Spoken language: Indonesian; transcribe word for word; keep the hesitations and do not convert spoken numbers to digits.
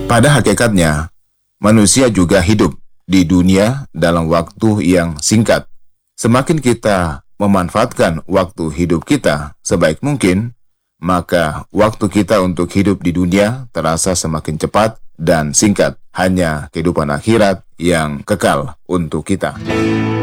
Pada hakikatnya, manusia juga hidup di dunia dalam waktu yang singkat. Semakin kita memanfaatkan waktu hidup kita sebaik mungkin, maka waktu kita untuk hidup di dunia terasa semakin cepat dan singkat. Hanya kehidupan akhirat yang kekal untuk kita.